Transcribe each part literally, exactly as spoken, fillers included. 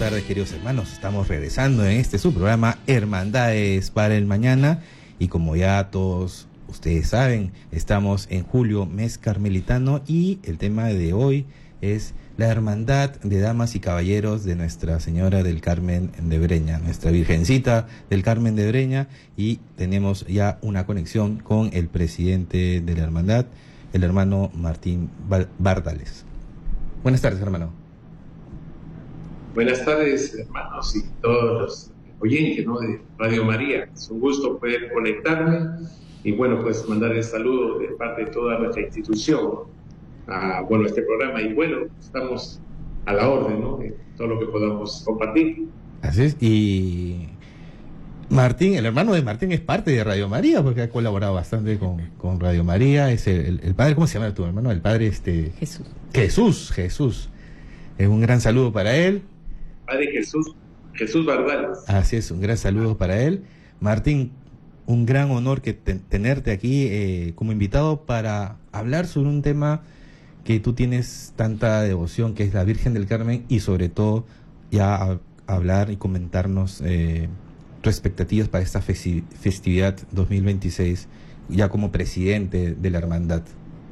tardes, queridos hermanos. Estamos regresando en este su programa Hermandades para el Mañana. Y como ya todos ustedes saben, estamos en julio, mes carmelitano, y el tema de hoy es la Hermandad de Damas y Caballeros de Nuestra Señora del Carmen de Breña, nuestra Virgencita del Carmen de Breña. Y tenemos ya una conexión con el presidente de la Hermandad, el hermano Martín Bardales. Buenas tardes, hermano. Buenas tardes, hermanos y todos los oyentes, ¿no?, de Radio María. Es un gusto poder conectarme y, bueno, pues mandarles saludos de parte de toda nuestra institución a, bueno, este programa. Y, bueno, estamos a la orden, ¿no?, de todo lo que podamos compartir. Así es. Y Martín, el hermano de Martín, es parte de Radio María porque ha colaborado bastante con, con Radio María. Es el, el, el padre, ¿cómo se llama tu hermano? El padre este Jesús. Jesús, Jesús. Es un gran saludo para él. Padre Jesús, Jesús Bardales. Así es, un gran saludo para él. Martín, un gran honor que te, tenerte aquí eh, como invitado para hablar sobre un tema que tú tienes tanta devoción, que es la Virgen del Carmen, y sobre todo ya a, a hablar y comentarnos eh, tus expectativas para esta festi- festividad dos mil veintiséis, ya como presidente de la hermandad.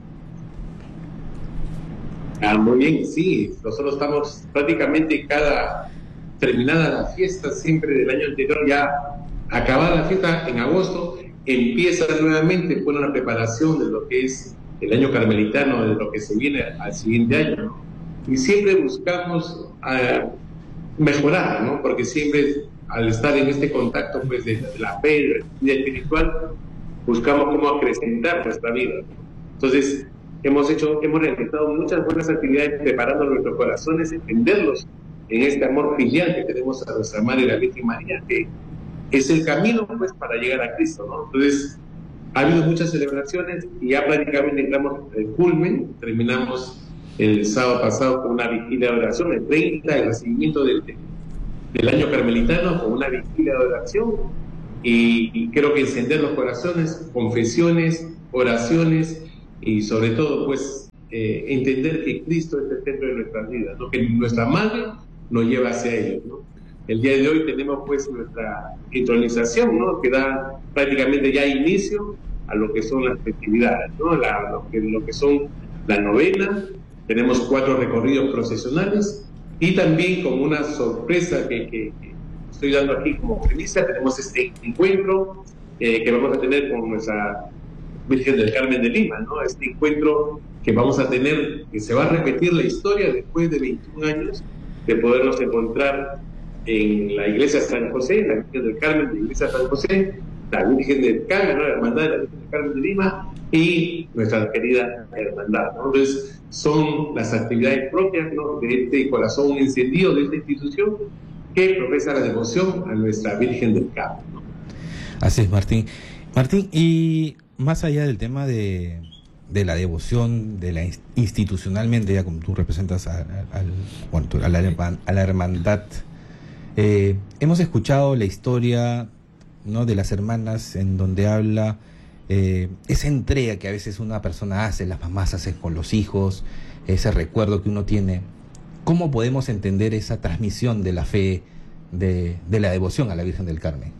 Ah, muy bien, sí, nosotros estamos prácticamente cada terminada la fiesta, siempre del año anterior, ya acabada la fiesta en agosto, empieza nuevamente con una preparación de lo que es el año carmelitano, de lo que se viene al siguiente año, ¿no? Y siempre buscamos uh, mejorar, ¿no? Porque siempre al estar en este contacto, pues, de, de la fe, de la vida espiritual, buscamos cómo acrecentar nuestra vida, ¿no? Entonces, hemos hecho, hemos realizado muchas buenas actividades preparando nuestros corazones, entenderlos en este amor filial que tenemos a nuestra Madre, la Virgen María, que es el camino, pues, para llegar a Cristo, ¿no? Entonces, ha habido muchas celebraciones y ya prácticamente entramos el culmen. Terminamos el sábado pasado con una vigilia de oración, el treinta, el recibimiento del, del año carmelitano, con una vigilia de oración, y, y creo que encender los corazones, confesiones, oraciones, y sobre todo, pues, eh, entender que Cristo es el centro de nuestras vidas, ¿no?, que nuestra Madre nos lleva hacia ellos, ¿no? El día de hoy tenemos, pues, nuestra entronización, ¿no?, que da prácticamente ya inicio a lo que son las festividades, ¿no?, la, lo, que, lo que son la novena. Tenemos cuatro recorridos procesionales y también, como una sorpresa que, que, que estoy dando aquí como premisa, tenemos este encuentro eh, que vamos a tener con nuestra Virgen del Carmen de Lima, ¿no? Este encuentro que vamos a tener, que se va a repetir la historia después de veintiún años de podernos encontrar en la iglesia de San José, la Virgen del Carmen de la iglesia de San José, la Virgen del Carmen, ¿no?, la hermandad de la Virgen del Carmen de Lima, y nuestra querida hermandad, ¿no? Entonces, son las actividades propias, ¿no?, de este corazón encendido, de esta institución que profesa la devoción a nuestra Virgen del Carmen, ¿no? Así es, Martín. Martín, y más allá del tema de, de la devoción, de la institucionalmente, ya como tú representas a, a, a, bueno, a, la, a la hermandad, eh, hemos escuchado la historia, ¿no?, de las hermanas, en donde habla eh, esa entrega que a veces una persona hace, las mamás hacen con los hijos, ese recuerdo que uno tiene. ¿Cómo podemos entender esa transmisión de la fe, de, de la devoción a la Virgen del Carmen?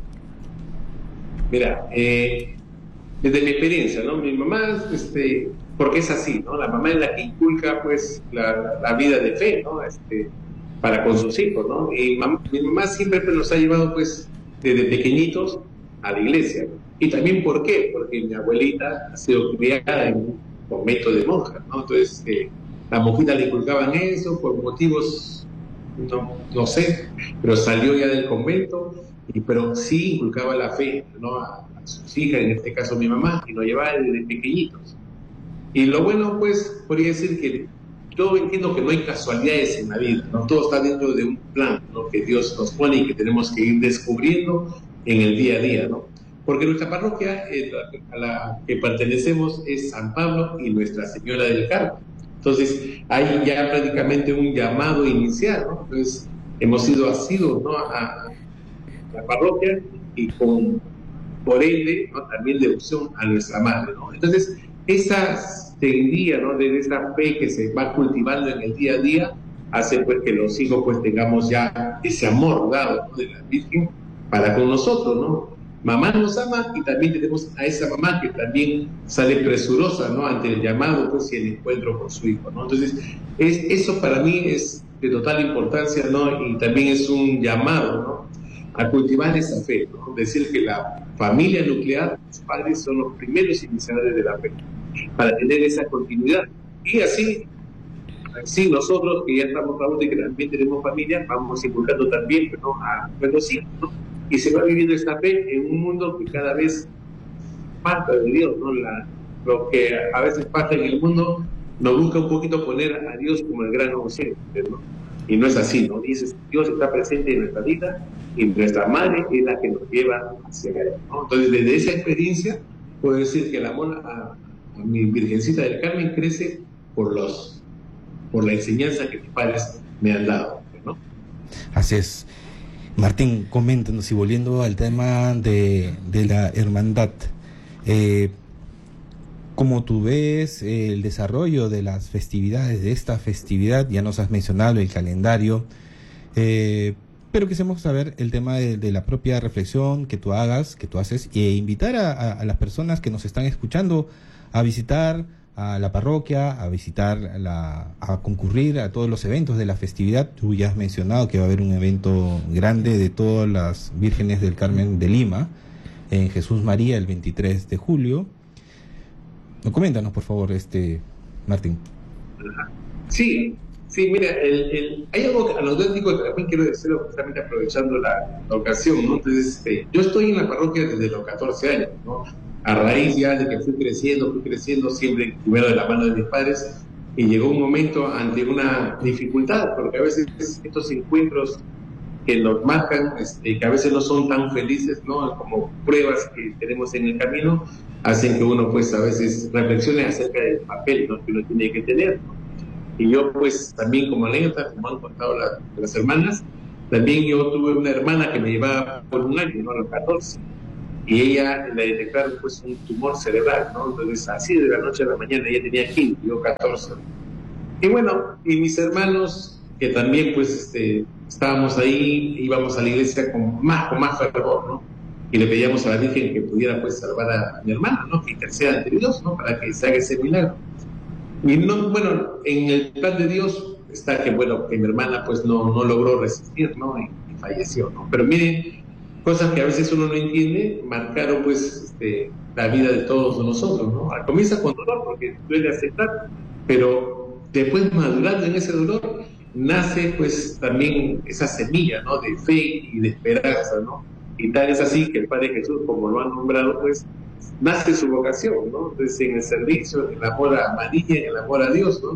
Mira, eh, desde mi experiencia, ¿no?, mi mamá, este, porque es así, ¿no?, la mamá es la que inculca, pues, la, la vida de fe, ¿no?, este, para con sus hijos, ¿no? Y mam- mi mamá siempre nos ha llevado, pues, desde pequeñitos a la iglesia, ¿no? Y también, ¿por qué? Porque mi abuelita ha sido criada en un convento de monjas, ¿no? Entonces, eh, las monjitas le inculcaban eso por motivos, no, no sé, pero salió ya del convento, y, pero sí inculcaba la fe, ¿no?, a, a sus hijas, en este caso mi mamá, y nos llevaba desde pequeñitos. Y lo bueno, pues, podría decir que yo entiendo que no hay casualidades en la vida, ¿no? Todo está dentro de un plan, ¿no?, que Dios nos pone y que tenemos que ir descubriendo en el día a día, ¿no? Porque nuestra parroquia, eh, a la que pertenecemos, es San Pablo y Nuestra Señora del Carmen. Entonces, hay ya prácticamente un llamado inicial, ¿no? Entonces, hemos sido asiduos, ¿no?, a, a la parroquia, y con, por ende, ¿no?, también devoción a nuestra Madre, ¿no? Entonces, esa seguidilla, ¿no?, de esa fe que se va cultivando en el día a día, hace pues que los hijos pues tengamos ya ese amor dado, ¿no?, de la Virgen para con nosotros, ¿no? Mamá nos ama y también tenemos a esa mamá que también sale presurosa, ¿no?, ante el llamado pues y el encuentro con su hijo, ¿no? Entonces, es, eso para mí es de total importancia, ¿no? Y también es un llamado, ¿no?, a cultivar esa fe, ¿no? Decir que la familia nuclear, los padres son los primeros iniciadores de la fe, para tener esa continuidad. Y así, así nosotros que ya estamos trabajando y que también tenemos familia, vamos inculcando también, ¿no?, a nuestros hijos, ¿no? Y se va viviendo esta fe en un mundo que cada vez falta de Dios, ¿no? La, lo que a veces pasa en el mundo nos busca un poquito poner a Dios como el gran ausente, ¿no? Y no es así, ¿no? Dices, Dios está presente en nuestra vida y nuestra madre es la que nos lleva hacia Él, ¿no? Entonces, desde esa experiencia, puedo decir que el amor a, a mi Virgencita del Carmen crece por los por la enseñanza que mis padres me han dado, ¿no? Así es. Martín, coméntanos, y volviendo al tema de, de la hermandad, eh, ¿cómo tú ves el desarrollo de las festividades, de esta festividad? Ya nos has mencionado el calendario, eh, pero quisimos saber el tema de, de la propia reflexión que tú hagas, que tú haces, e invitar a, a, a las personas que nos están escuchando a visitar a la parroquia, a visitar, la, a concurrir a todos los eventos de la festividad. Tú ya has mencionado que va a haber un evento grande de todas las vírgenes del Carmen de Lima, en Jesús María, el veintitrés de julio. Coméntanos, por favor, este Martín. Sí, sí, mira, el, el, hay algo anecdótico que también quiero decirlo, justamente aprovechando la, la ocasión, ¿no? Entonces, este, yo estoy en la parroquia desde los catorce años, ¿no? A raíz ya de que fui creciendo, fui creciendo, siempre primero de la mano de mis padres, y llegó un momento ante una dificultad, porque a veces estos encuentros que nos marcan, este, que a veces no son tan felices, ¿no?, como pruebas que tenemos en el camino, hacen que uno pues a veces reflexione acerca del papel, ¿no?, que uno tiene que tener, ¿no? Y yo pues también, como anécdota, como han contado las, las hermanas, también yo tuve una hermana que me llevaba por un año, ¿no?, a los catorce, y ella le detectaron pues un tumor cerebral, ¿no? Entonces así de la noche a la mañana ella tenía quince, yo catorce. Y bueno, y mis hermanos, que también pues este, estábamos ahí, íbamos a la iglesia con más, con más fervor, ¿no? Y le pedíamos a la Virgen que pudiera pues salvar a, a mi hermana, ¿no?, que interceda ante Dios, ¿no?, para que se haga ese milagro. Y no, bueno, en el plan de Dios está que, bueno, que mi hermana pues no, no logró resistir, ¿no?, y, y falleció, ¿no? Pero miren, cosas que a veces uno no entiende, marcaron pues este, la vida de todos nosotros, ¿no? Comienza con dolor porque duele aceptar, pero después, madurando en ese dolor, nace pues también esa semilla, ¿no?, de fe y de esperanza, ¿no? Y tal es así que el Padre Jesús, como lo han nombrado, pues nace su vocación, ¿no? Entonces, en el servicio, en el amor a María, en el amor a Dios, ¿no?